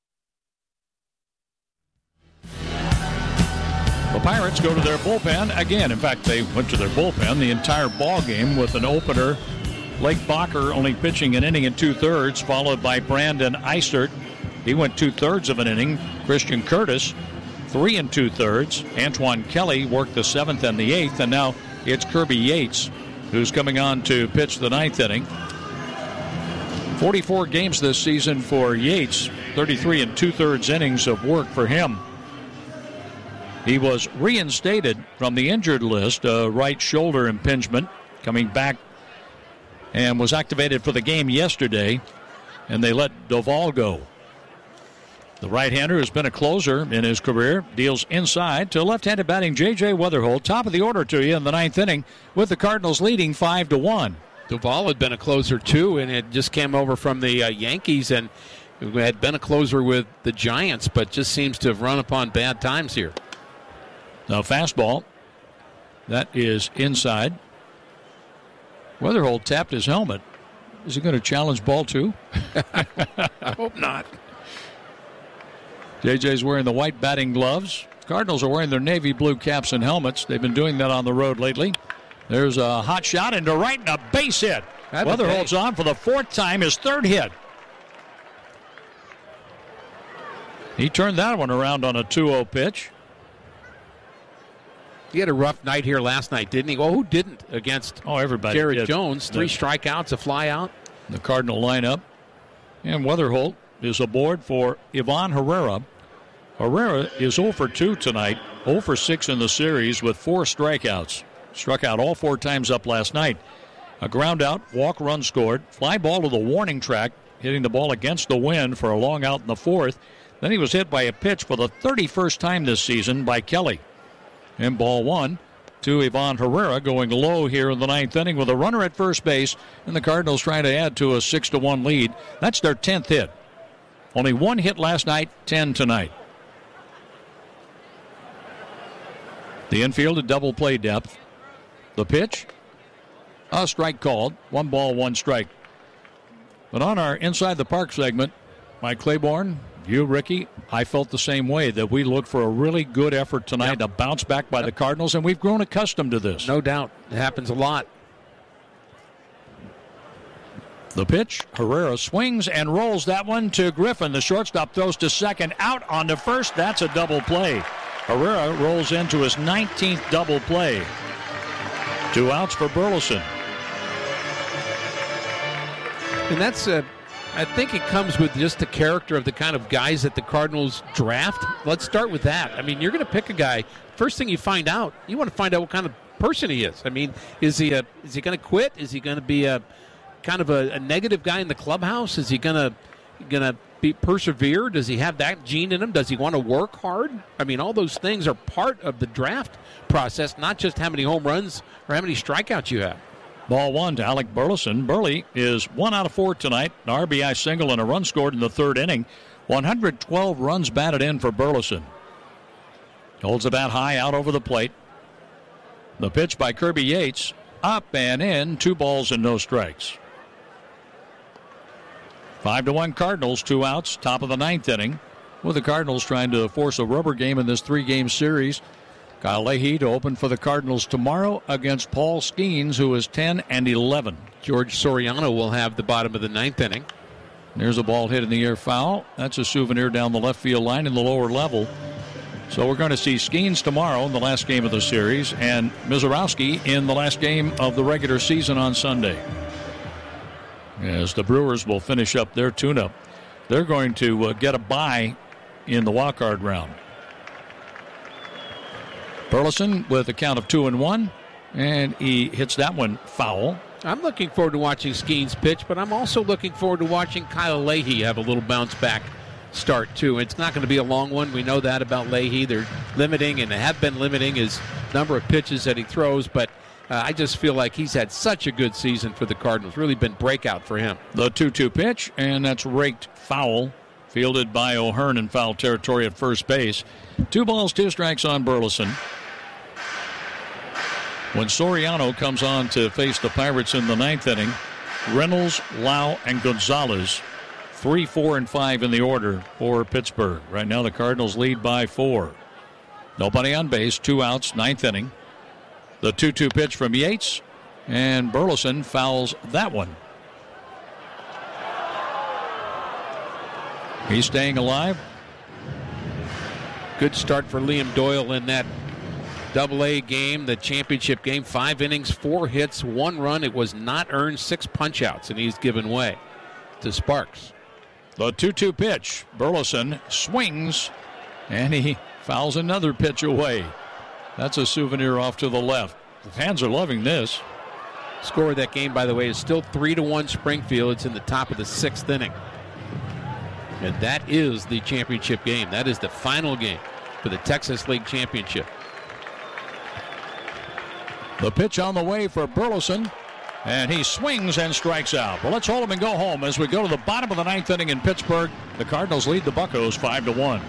The Pirates go to their bullpen again. In fact, they went to their bullpen the entire ball game with an opener. Blake Bacher only pitching an inning and two-thirds, followed by Brandon Eisert. He went two-thirds of an inning. Christian Curtis, three and two-thirds. Antoine Kelly worked the seventh and the eighth, and now it's Kirby Yates who's coming on to pitch the ninth inning. forty-four games this season for Yates, thirty-three and two-thirds innings of work for him. He was reinstated from the injured list, a right shoulder impingement, coming back and was activated for the game yesterday, and they let Doval go. The right-hander has been a closer in his career, deals inside to left-handed batting J J Weatherholt. Top of the order to you in the ninth inning with the Cardinals leading five to one. Doval had been a closer too, and it just came over from the uh, Yankees and had been a closer with the Giants, but just seems to have run upon bad times here. Now fastball, that is inside. Weatherholt tapped his helmet. Is he going to challenge ball two? I hope not. J J's wearing the white batting gloves. Cardinals are wearing their navy blue caps and helmets. They've been doing that on the road lately. There's a hot shot into right and a base hit. Weatherholt's on for the fourth time, his third hit. He turned that one around on a two oh pitch. He had a rough night here last night, didn't he? Well, who didn't against oh, everybody Jared did. Jones? Three The, strikeouts, a fly out. The Cardinal lineup. And Weatherholt is aboard for Ivan Herrera. Herrera is oh for two tonight, oh for six in the series with four strikeouts. Struck out all four times up last night. A ground out, walk, run scored. Fly ball to the warning track, hitting the ball against the wind for a long out in the fourth. Then he was hit by a pitch for the thirty-first time this season by Kelly. And ball one to Ivan Herrera, going low here in the ninth inning with a runner at first base, and the Cardinals trying to add to a six to one lead. That's their tenth hit. Only one hit last night, ten tonight. The infield at double play depth. The pitch. A strike called. One ball, one strike. But on our Inside the Park segment, Mike Claiborne, you, Ricky, I felt the same way, that we looked for a really good effort tonight, yep. a bounce back by yep. the Cardinals, and we've grown accustomed to this. No doubt. It happens a lot. The pitch, Herrera swings and rolls that one to Griffin. The shortstop throws to second, out on to first. That's a double play. Herrera rolls into his nineteenth double play. Two outs for Burleson. And that's, uh, I think it comes with just the character of the kind of guys that the Cardinals draft. Let's start with that. I mean, you're going to pick a guy. First thing you find out, you want to find out what kind of person he is. I mean, is he a, is he going to quit? Is he going to be a kind of a, a negative guy in the clubhouse? Is he going to going to be persevere? Does he have that gene in him? Does he want to work hard? I mean, all those things are part of the draft process, not just how many home runs or how many strikeouts you have. Ball one to Alec Burleson. Burley is one out of four tonight. An R B I single and a run scored in the third inning. one hundred twelve runs batted in for Burleson. Holds the bat high out over the plate. The pitch by Kirby Yates. Up and in. Two balls and no strikes. Five to one Cardinals. Two outs. Top of the ninth inning. With the Cardinals trying to force a rubber game in this three-game series. Kyle Leahy to open for the Cardinals tomorrow against Paul Skeens, who is ten and eleven. George Soriano will have the bottom of the ninth inning. There's a ball hit in the air foul. That's a souvenir down the left field line in the lower level. So we're going to see Skeens tomorrow in the last game of the series and Mizorowski in the last game of the regular season on Sunday. As the Brewers will finish up their tune-up. They're going to uh, get a bye in the wild-card round. Burleson with a count of two and one, and he hits that one foul. I'm looking forward to watching Skeens pitch, but I'm also looking forward to watching Kyle Leahy have a little bounce back start too. It's not going to be a long one. We know that about Leahy. They're limiting and have been limiting his number of pitches that he throws, but uh, I just feel like he's had such a good season for the Cardinals. Really been breakout for him. The two two pitch, and that's raked foul. Fielded by O'Hearn in foul territory at first base. Two balls, two strikes on Burleson. When Soriano comes on to face the Pirates in the ninth inning, Reynolds, Lau, and Gonzalez, three, four, and five in the order for Pittsburgh. Right now the Cardinals lead by four. Nobody on base, two outs, ninth inning. The two two pitch from Yates, and Burleson fouls that one. He's staying alive. Good start for Liam Doyle in that Double A game, the championship game. Five innings, four hits, one run. It was not earned, six punch-outs, and he's given way to Sparks. The two two pitch. Burleson swings, and he fouls another pitch away. That's a souvenir off to the left. The fans are loving this. Score of that game, by the way, is still three to one Springfield. It's in the top of the sixth inning. And that is the championship game. That is the final game for the Texas League Championship. The pitch on the way for Burleson, and he swings and strikes out. Well, let's hold him and go home as we go to the bottom of the ninth inning in Pittsburgh. The Cardinals lead the Buccos five to one.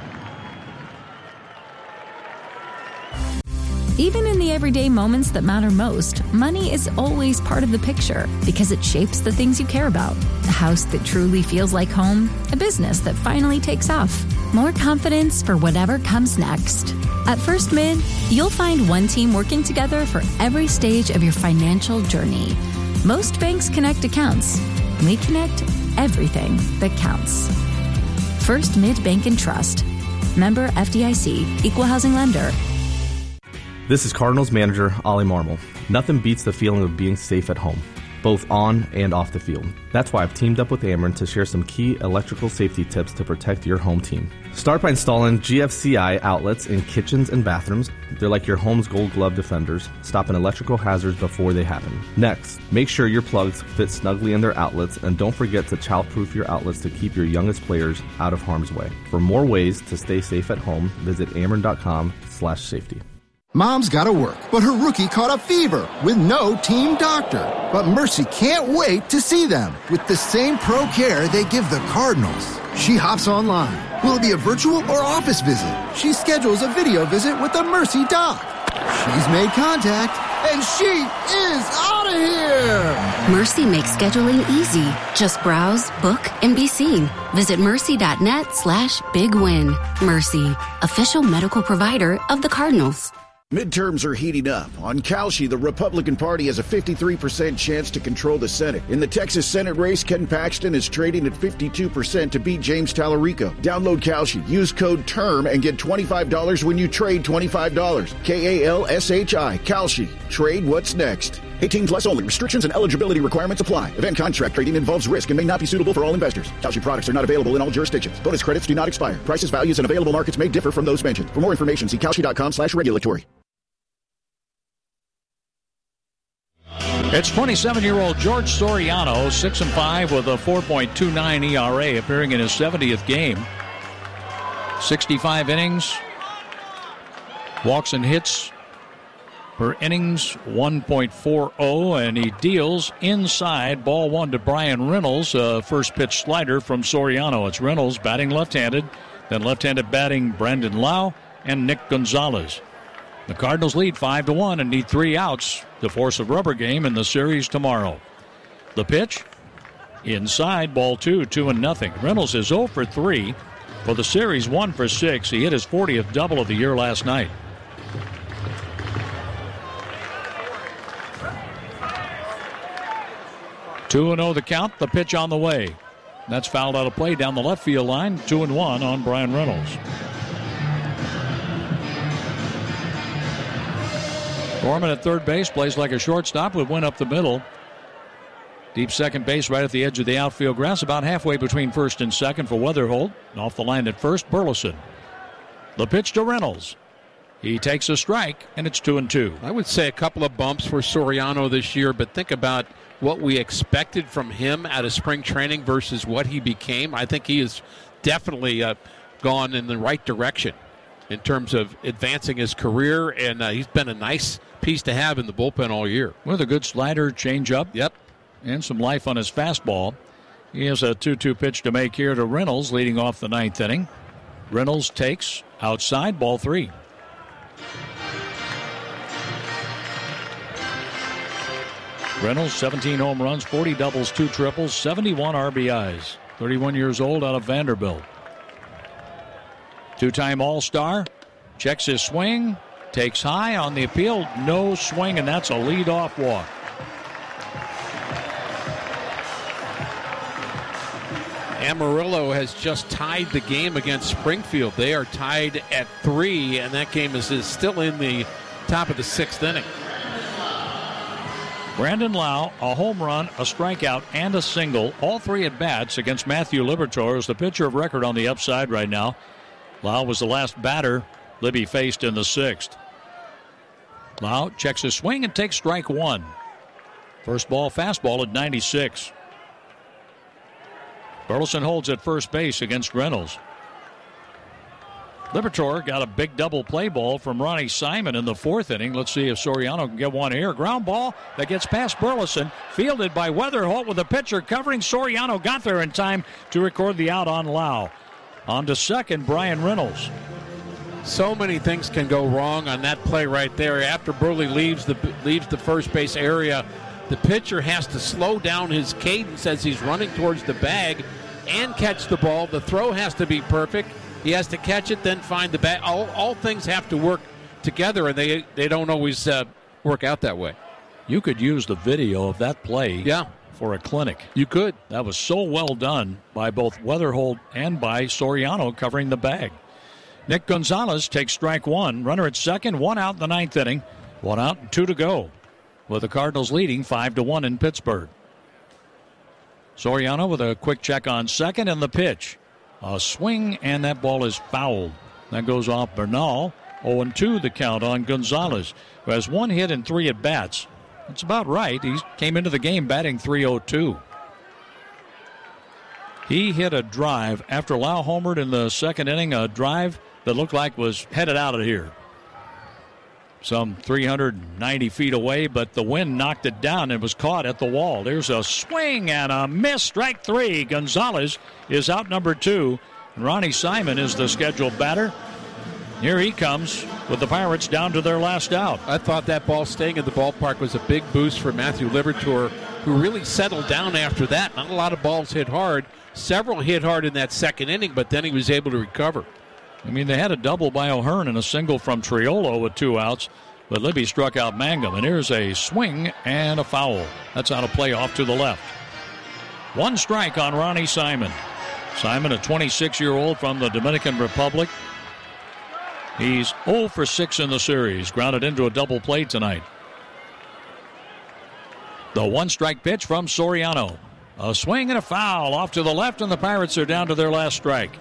Even in the everyday moments that matter most, money is always part of the picture because it shapes the things you care about. A house that truly feels like home, a business that finally takes off, more confidence for whatever comes next. At First Mid, you'll find one team working together for every stage of your financial journey. Most banks connect accounts. We connect everything that counts. First Mid Bank and Trust. Member F D I C. Equal housing lender. This is Cardinals manager Ollie Marmol. Nothing beats the feeling of being safe at home, both on and off the field. That's why I've teamed up with Ameren to share some key electrical safety tips to protect your home team. Start by installing G F C I outlets in kitchens and bathrooms. They're like your home's gold glove defenders, stopping electrical hazards before they happen. Next, make sure your plugs fit snugly in their outlets, and don't forget to childproof your outlets to keep your youngest players out of harm's way. For more ways to stay safe at home, visit ameren.com slash safety. Mom's got to work, but her rookie caught a fever with no team doctor. But Mercy can't wait to see them with the same pro care they give the Cardinals. She hops online. Will it be a virtual or office visit? She schedules a video visit with the Mercy doc. She's made contact. and she is out of here. Mercy makes scheduling easy. Just browse, book, and be seen. Visit mercy.net slash big win. Mercy, official medical provider of the Cardinals. Midterms are heating up. On Kalshi, the Republican Party has a fifty-three percent chance to control the Senate. In the Texas Senate race, Ken Paxton is trading at fifty-two percent to beat James Tallarico. Download Kalshi, use code TERM, and get twenty-five dollars when you trade twenty-five dollars. K A L S H I, Kalshi. Trade what's next. eighteen plus only. Restrictions and eligibility requirements apply. Event contract trading involves risk and may not be suitable for all investors. Kalshi products are not available in all jurisdictions. Bonus credits do not expire. Prices, values, and available markets may differ from those mentioned. For more information, see kalshi.com slash regulatory. It's twenty-seven-year-old George Soriano, six and five with a four point two nine E R A, appearing in his seventieth game. sixty-five innings, walks and hits per innings, one point four oh, and he deals inside. Ball one to Brian Reynolds, uh, first pitch slider from Soriano. It's Reynolds batting left-handed, then left-handed batting Brandon Lau and Nick Gonzalez. The Cardinals lead five to one and need three outs to force a rubber game in the series tomorrow. The pitch, inside, ball two, two and nothing. Reynolds is oh for three for the series, one for six. He hit his fortieth double of the year last night. two and oh the count, the pitch on the way. That's fouled out of play down the left field line, two and one on Brian Reynolds. Gorman at third base, plays like a shortstop with one up the middle. Deep second base right at the edge of the outfield grass, about halfway between first and second for Weatherholt. Off the line at first, Burleson. The pitch to Reynolds. He takes a strike, and it's two and two. I would say a couple of bumps for Soriano this year, but think about what we expected from him out of spring training versus what he became. I think he has definitely uh, gone in the right direction in terms of advancing his career, and uh, he's been a nice piece to have in the bullpen all year. With a good slider, changeup. Yep. And some life on his fastball. He has a two two pitch to make here to Reynolds, leading off the ninth inning. Reynolds takes outside, ball three. Reynolds, seventeen home runs, forty doubles, two triples, seventy-one R B Is. thirty-one years old, out of Vanderbilt. Two-time All-Star, checks his swing, takes high on the appeal, no swing, and that's a lead-off walk. Amarillo has just tied the game against Springfield. They are tied at three, and that game is, is still in the top of the sixth inning. Brandon Lau, a home run, a strikeout, and a single. All three at bats against Matthew Liberatore, is the pitcher of record on the upside right now. Lau was the last batter Libby faced in the sixth. Lau checks his swing and takes strike one. First ball fastball at ninety-six. Burleson holds at first base against Reynolds. Liberatore got a big double play ball from Ronnie Simon in the fourth inning. Let's see if Soriano can get one here. Ground ball that gets past Burleson, fielded by Weatherholt with the pitcher covering. Soriano got there in time to record the out on Lau. On to second, Brian Reynolds. So many things can go wrong on that play right there. After Burley leaves the leaves the first base area, the pitcher has to slow down his cadence as he's running towards the bag and catch the ball. The throw has to be perfect. He has to catch it, then find the bag. All, all things have to work together, and they, they don't always uh, work out that way. You could use the video of that play yeah. for a clinic. You could. That was so well done by both Weatherholt and by Soriano covering the bag. Nick Gonzalez takes strike one. Runner at second, one out in the ninth inning. One out and two to go, with the Cardinals leading five to one in Pittsburgh. Soriano with a quick check on second, and the pitch. A swing, and that ball is fouled. That goes off Bernal. oh and two the count on Gonzalez, who has one hit and three at-bats. That's about right. He came into the game batting three oh two. He hit a drive after Lau homered in the second inning, a drive that looked like was headed out of here. Some three hundred ninety feet away, but the wind knocked it down and was caught at the wall. There's a swing and a miss. Strike three. Gonzalez is out number two. Ronnie Simon is the scheduled batter. Here he comes with with the Pirates down to their last out. I thought that ball staying in the ballpark was a big boost for Matthew Liberatore, who really settled down after that. Not a lot of balls hit hard. Several hit hard in that second inning, but then he was able to recover. I mean, they had a double by O'Hearn and a single from Triolo with two outs, but Libby struck out Mangum. And here's a swing and a foul. That's out of play off to the left. One strike on Ronnie Simon. Simon, a twenty-six-year-old from the Dominican Republic. He's oh for six in the series. Grounded into a double play tonight. The one-strike pitch from Soriano. A swing and a foul off to the left, and the Pirates are down to their last strike.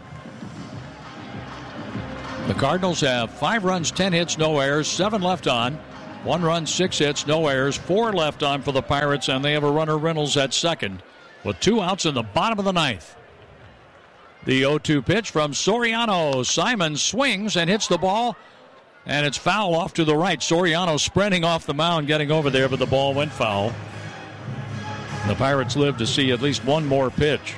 The Cardinals have five runs, ten hits, no errors, seven left on. One run, six hits, no errors, four left on for the Pirates, and they have a runner, Reynolds, at second with two outs in the bottom of the ninth. The oh two pitch from Soriano. Simon swings and hits the ball, and it's foul off to the right. Soriano sprinting off the mound, getting over there, but the ball went foul. The Pirates live to see at least one more pitch.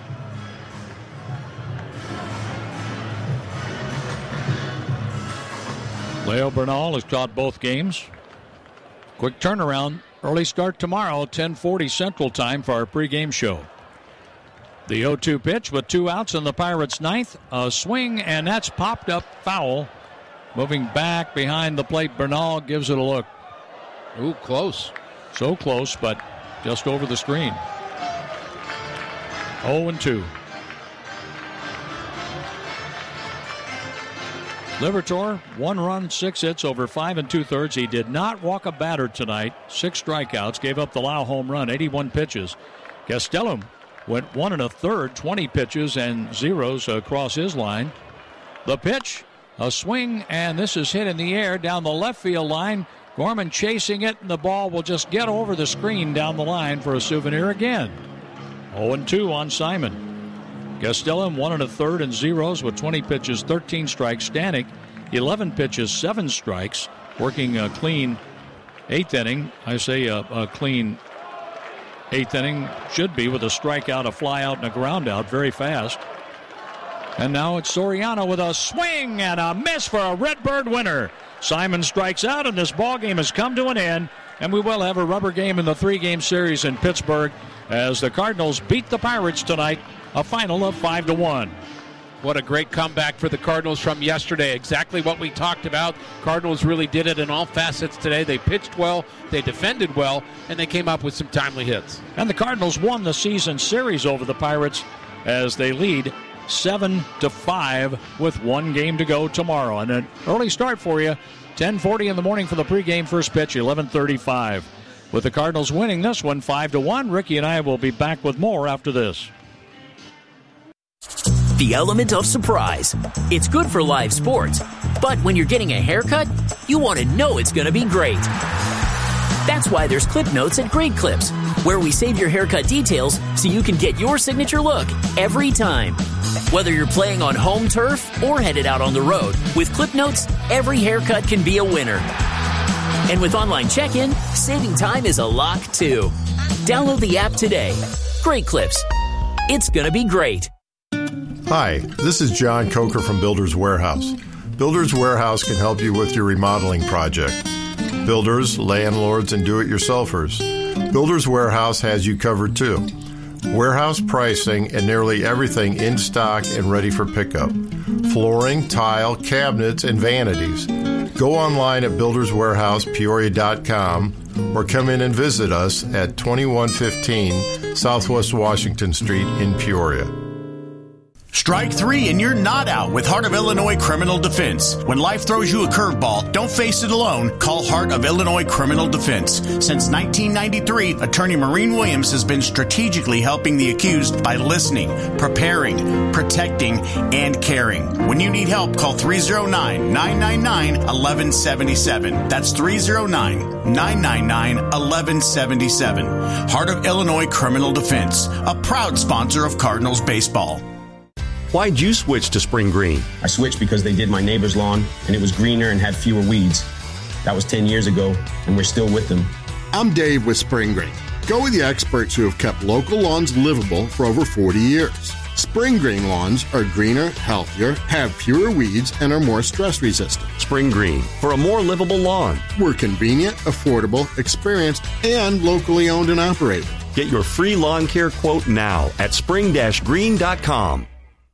Leo Bernal has caught both games. Quick turnaround. Early start tomorrow, ten forty Central Time for our pregame show. The oh two pitch with two outs in the Pirates' ninth. A swing, and that's popped up foul. Moving back behind the plate, Bernal gives it a look. Ooh, close. So close, but just over the screen. oh and two. Liberatore, one run, six hits over five and two-thirds. He did not walk a batter tonight. Six strikeouts, gave up the Lau home run, eighty-one pitches. Gastelum went one and a third, twenty pitches and zeros across his line. The pitch, a swing, and this is hit in the air down the left field line. Gorman chasing it, and the ball will just get over the screen down the line for a souvenir again. oh and two on Simon. Gastelum, one and a third and zeros with twenty pitches, thirteen strikes. Stanek, eleven pitches, seven strikes, working a clean eighth inning. I say a, a clean eighth inning should be with a strikeout, a fly out, and a ground out very fast. And now it's Soriano with a swing and a miss for a Redbird winner. Simon strikes out, and this ball game has come to an end. And we will have a rubber game in the three-game series in Pittsburgh as the Cardinals beat the Pirates tonight, a final of five to one. What a great comeback for the Cardinals from yesterday. Exactly what we talked about. Cardinals really did it in all facets today. They pitched well, they defended well, and they came up with some timely hits. And the Cardinals won the season series over the Pirates as they lead seven to five with one game to go tomorrow. And an early start for you, ten forty in the morning for the pregame, first pitch, eleven thirty-five. With the Cardinals winning this one five to one, Ricky and I will be back with more after this. The element of surprise. It's good for live sports, but when you're getting a haircut, you want to know it's going to be great. That's why there's Clip Notes at Great Clips, where we save your haircut details so you can get your signature look every time. Whether you're playing on home turf or headed out on the road, with Clip Notes, every haircut can be a winner. And with online check-in, saving time is a lock, too. Download the app today. Great Clips. It's going to be great. Hi, this is John Coker from Builders Warehouse. Builders Warehouse can help you with your remodeling project. Builders, landlords, and do-it-yourselfers. Builders Warehouse has you covered too. Warehouse pricing and nearly everything in stock and ready for pickup. Flooring, tile, cabinets, and vanities. Go online at builders warehouse peoria dot com or come in and visit us at twenty-one fifteen Southwest Washington Street in Peoria. Strike three and you're not out with Heart of Illinois Criminal Defense. When life throws you a curveball, don't face it alone. Call Heart of Illinois Criminal Defense. Since nineteen ninety-three, Attorney Maureen Williams has been strategically helping the accused by listening, preparing, protecting, and caring. When you need help, call three oh nine, nine nine nine, one one seven seven. That's three oh nine, nine nine nine, one one seven seven. Heart of Illinois Criminal Defense, a proud sponsor of Cardinals baseball. Why'd you switch to Spring Green? I switched because they did my neighbor's lawn, and it was greener and had fewer weeds. That was ten years ago, and we're still with them. I'm Dave with Spring Green. Go with the experts who have kept local lawns livable for over forty years. Spring Green lawns are greener, healthier, have fewer weeds, and are more stress resistant. Spring Green, for a more livable lawn. We're convenient, affordable, experienced, and locally owned and operated. Get your free lawn care quote now at spring dash green dot com.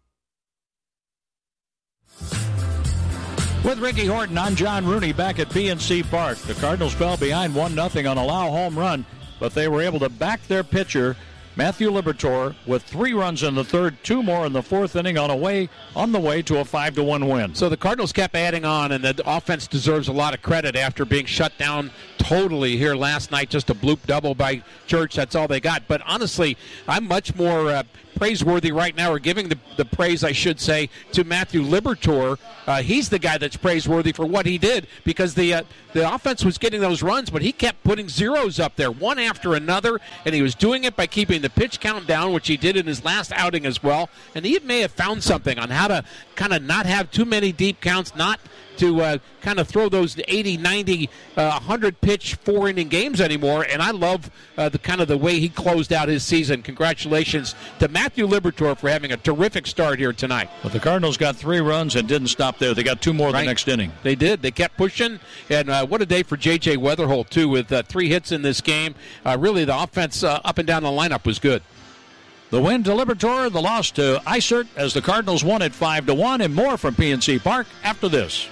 With Ricky Horton, I'm John Rooney back at P N C Park. The Cardinals fell behind one nothing on a Lau home run, but they were able to back their pitcher, Matthew Liberatore, with three runs in the third, two more in the fourth inning on a way on the way to a five to one win. So the Cardinals kept adding on, and the offense deserves a lot of credit after being shut down totally here last night. Just a bloop double by Church. That's all they got. But honestly, I'm much more uh, praiseworthy right now, or giving the, the praise, I should say, to Matthew Liberatore. Uh, he's the guy that's praiseworthy for what he did, because the uh, the offense was getting those runs, but he kept putting zeros up there, one after another, and he was doing it by keeping the pitch count down, which he did in his last outing as well. And he may have found something on how to kind of not have too many deep counts, not to uh, kind of throw those eighty, ninety, uh, one hundred pitch four-inning games anymore. And I love uh, the kind of the way he closed out his season. Congratulations to Matthew Liberatore for having a terrific start here tonight. But the Cardinals got three runs and didn't stop there. They got two more right. the next inning. They did. They kept pushing. And uh, what a day for J J Weatherholt, too, with uh, three hits in this game. Uh, really, the offense uh, up and down the lineup was good. The win to Liberatore, the loss to Eisert, as the Cardinals won at five to one, and more from P N C Park after this.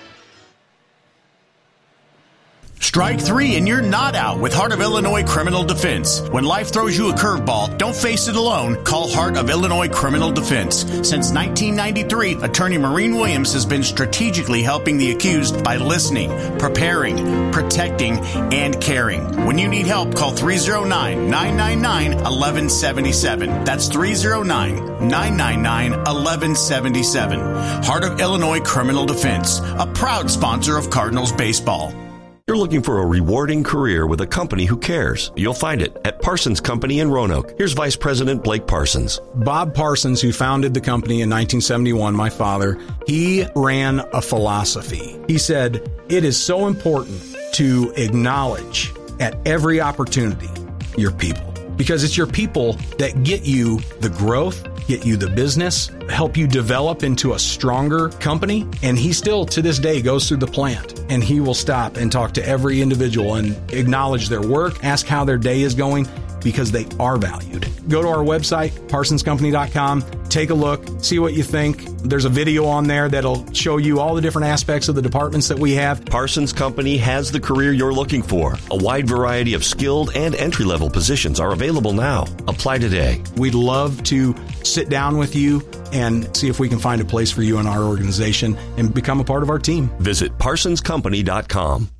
Strike three and you're not out with Heart of Illinois Criminal Defense. When life throws you a curveball, don't face it alone. Call Heart of Illinois Criminal Defense. Since nineteen ninety-three, attorney Maureen Williams has been strategically helping the accused by listening, preparing, protecting, and caring. When you need help, call three oh nine, nine nine nine, one one seven seven. That's three oh nine, nine nine nine, one one seven seven. Heart of Illinois Criminal Defense, a proud sponsor of Cardinals baseball. You're looking for a rewarding career with a company who cares. You'll find it at Parsons Company in Roanoke. Here's Vice President Blake Parsons. Bob Parsons, who founded the company in nineteen seventy-one, my father, he ran a philosophy. He said, it is so important to acknowledge at every opportunity your people, because it's your people that get you the growth, get you the business, help you develop into a stronger company. And he still, to this day, goes through the plant, and he will stop and talk to every individual and acknowledge their work, ask how their day is going, because they are valued. Go to our website, parsons company dot com, take a look, see what you think. There's a video on there that'll show you all the different aspects of the departments that we have. Parsons Company has the career you're looking for. A wide variety of skilled and entry-level positions are available now. Apply today. We'd love to sit down with you and see if we can find a place for you in our organization and become a part of our team. Visit parsons company dot com.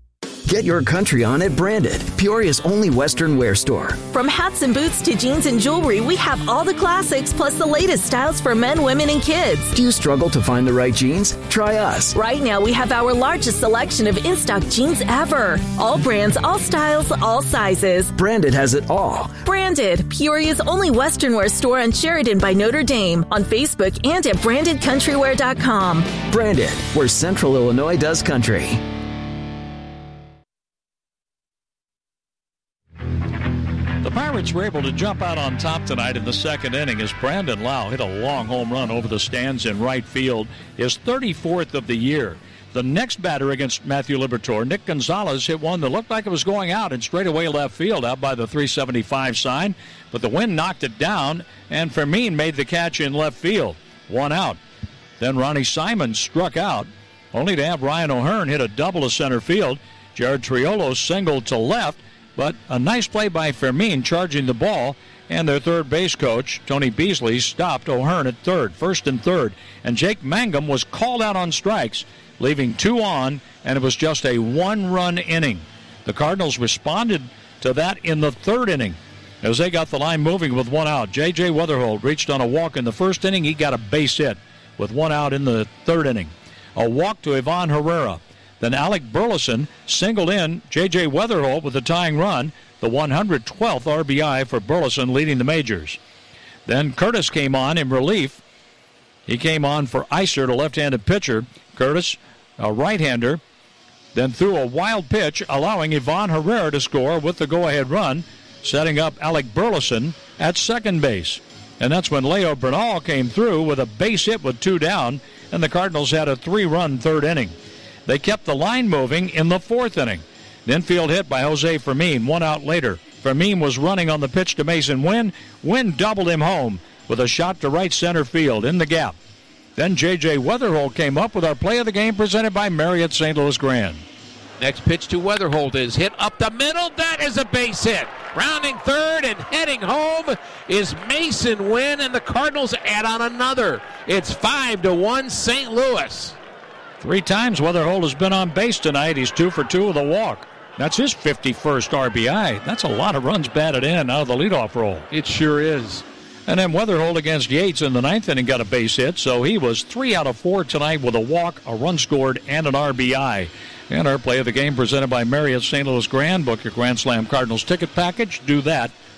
Get your country on at Branded, Peoria's only Western wear store. From hats and boots to jeans and jewelry, we have all the classics plus the latest styles for men, women, and kids. Do you struggle to find the right jeans? Try us. Right now, we have our largest selection of in-stock jeans ever. All brands, all styles, all sizes. Branded has it all. Branded, Peoria's only Western wear store on Sheridan by Notre Dame, on Facebook and at branded country wear dot com. Branded, where Central Illinois does country. The Pirates were able to jump out on top tonight in the second inning as Brandon Lau hit a long home run over the stands in right field, his thirty-fourth of the year. The next batter against Matthew Liberatore, Nick Gonzalez, hit one that looked like it was going out and straightaway left field out by the three seventy-five sign, but the wind knocked it down, and Fermin made the catch in left field. One out. Then Ronnie Simon struck out, only to have Ryan O'Hearn hit a double to center field. Jared Triolo singled to left, but a nice play by Fermin charging the ball, and their third base coach, Tony Beasley, stopped O'Hearn at third, first and third. And Jake Mangum was called out on strikes, leaving two on, and it was just a one-run inning. The Cardinals responded to that in the third inning as they got the line moving with one out. J J Weatherholt reached on a walk in the first inning. He got a base hit with one out in the third inning. A walk to Ivan Herrera. Then Alec Burleson singled in J J Weatherholt with the tying run, the one hundred twelfth R B I for Burleson, leading the majors. Then Curtis came on in relief. He came on for Eisert, a left-handed pitcher. Curtis, a right-hander, then threw a wild pitch, allowing Ivan Herrera to score with the go-ahead run, setting up Alec Burleson at second base. And that's when Leo Bernal came through with a base hit with two down, and the Cardinals had a three-run third inning. They kept the line moving in the fourth inning. The infield hit by Jose Fermin, one out later. Fermin was running on the pitch to Mason Wynn. Wynn doubled him home with a shot to right center field in the gap. Then J J. Weatherholt came up with our play of the game presented by Marriott Saint Louis Grand. Next pitch to Weatherholt is hit up the middle. That is a base hit. Rounding third and heading home is Mason Wynn, and the Cardinals add on another. It's five to one Saint Louis. Three times Weatherholt has been on base tonight. He's two for two with a walk. That's his fifty-first R B I. That's a lot of runs batted in out of the leadoff role. It sure is. And then Weatherholt against Yates in the ninth inning got a base hit, so he was three out of four tonight with a walk, a run scored, and an R B I. And our play of the game presented by Marriott Saint Louis Grand. Book your Grand Slam Cardinals ticket package. Do that